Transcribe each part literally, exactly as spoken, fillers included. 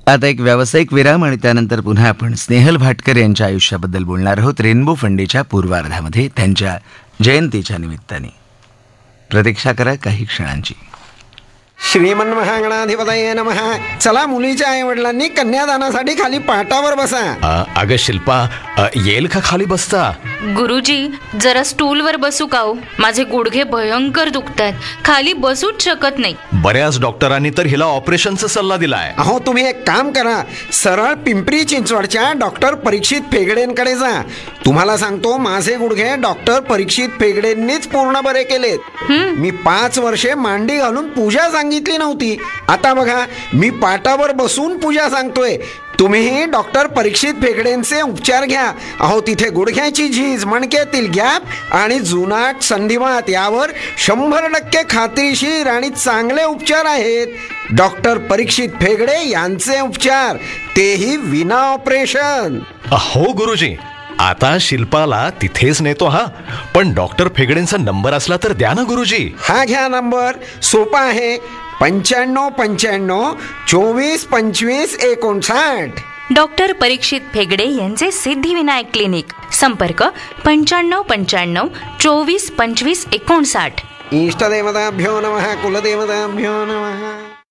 आता एक व्यावसायिक विराम आणि त्यानंतर पुन्हा आपण स्नेहल भाटकर यांच्या आयुष्याबद्दल बोलणार आहोत रेनबो फंडेच्या पूर्वार्धामध्ये त्यांच्या जयंतीच्या निमित्ताने. प्रतीक्षा करा काही क्षणांची. श्रीमन महागणाधिपतये नमः. चला, मुलीच्या आई वडिलांनी कन्यादानासाठी खाली पाटावर बसा. अ, अगं शिल्पा, अ, येईल का खाली बसता? गुरुजी, जरा स्टूलवर बसू का हो? माझे गुडघे भयंकर दुखतात, खाली बसूच शकत नाही. बऱ्याच डॉक्टरांनी तर हिला ऑपरेशनचा सल्ला दिलाय. अहो, तुम्ही एक काम करा, सरळ पिंपरी चिंचवडच्या डॉक्टर परीक्षित फेगडेंकडे जा. तुम्हाला सांगतो, माझे गुडघे डॉक्टर परीक्षित फेगडेंनीच पूर्ण बरे केलेत. मी पाच वर्षे मांडी घालून पूजा सांगितली नव्हती. आता बघा, मी पाटावर बसून पूजा सांगतोय. तुम्हीही डॉक्टर परीक्षित फेगडेंचे उपचार घ्या. अहो, तिथे गुडघ्याची झीज, मणक्यातील गॅप आणि जुनाट संधिवात यावर शंभर टक्के खात्रीशीर आणि चांगले उपचार आहेत. डॉक्टर परीक्षित फेगडे यांचे उपचार, तेही विना ऑपरेशन. हो गुरुजी, आता शिल्पाला तिथेच नेतो. हा, पण डॉक्टर फेगडेंचा नंबर असला तर द्या ना गुरुजी. हा घ्या नंबर, सोपा आहे. पंच्याण्णव पंच्याण्णव चोवीस पंचवीस एकोणसाठ. डॉक्टर परीक्षित फेगडे यांचे सिद्धिविनायक क्लिनिक. संपर्क पंच्याण्णव पंच्याण्णव चोवीस पंचवीस एकोणसाठ. इष्टदेवताभ्यो नमः, कुलदेवताभ्यो नमः.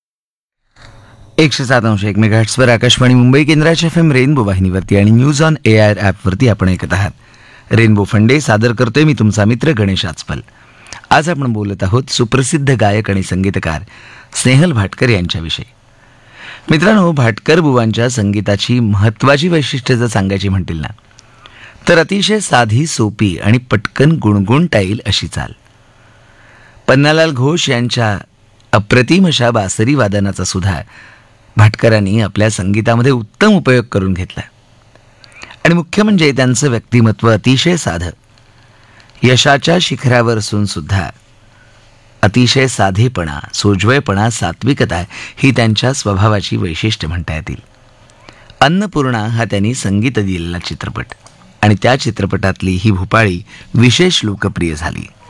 एकशे सात अंश एक मेगाहर्ट्सवर आकाशवाणी मुंबई केंद्राच्या एफ एम रेनबो वाहिनीवरती आणि न्यूज ऑन ए आय ॲपवरती आपण ऐकत आहात. रेनबो फंडे सादर करतोय मी तुमचा मित्र गणेश आचपल. आज आपण बोलत आहोत सुप्रसिद्ध गायक आणि संगीतकार स्नेहल भाटकर यांच्याविषयी. मित्रांनो, भाटकर बुवांच्या संगीताची महत्त्वाची वैशिष्ट्ये जर सांगायची म्हणतील ना, तर अतिशय साधी, सोपी आणि पटकन गुणगुणता येईल अशी चाल. पन्नालाल घोष यांच्या अप्रतिम अशा बासरी वादनाचा सुद्धा भाटकरांनी आपल्या संगीतामध्ये उत्तम उपयोग करून घेतला. आणि मुख्य म्हणजे त्यांचं व्यक्तिमत्व अतिशय साधं. यशाच्या शिखरावर असून सुद्धा अतिशय साधेपणा, सोज्वळपणा, सात्विकता ही त्यांच्या स्वभावाची वैशिष्ट्य म्हणता येतील. अन्नपूर्णा हा त्यांनी संगीत दिलेला चित्रपट आणि त्या चित्रपटातली ही भूपाळी विशेष लोकप्रिय झाली.